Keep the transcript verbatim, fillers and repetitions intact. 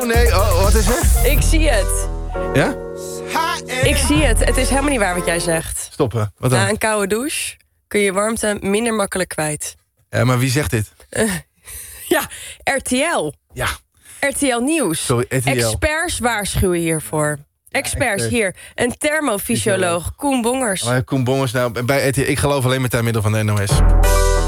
Oh nee, oh, wat is er? Ik zie het. Ja? Ik zie het. Het is helemaal niet waar wat jij zegt. Stoppen, wat dan? Na een koude douche kun je warmte minder makkelijk kwijt. Ja, maar wie zegt dit? Uh, ja, R T L. Ja. R T L Nieuws. Sorry, R T L. Experts waarschuwen hiervoor. Experts, expert. hier. Een thermofysioloog, Koen Bongers. Maar Koen Bongers, nou, bij R T L, ik geloof alleen met het middel van de N O S.